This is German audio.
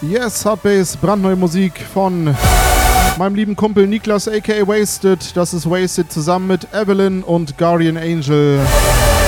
Yes, Hardbass, brandneue Musik von meinem lieben Kumpel Niklas aka Wasted. Das ist Wasted zusammen mit Evelyn und Guardian Angel.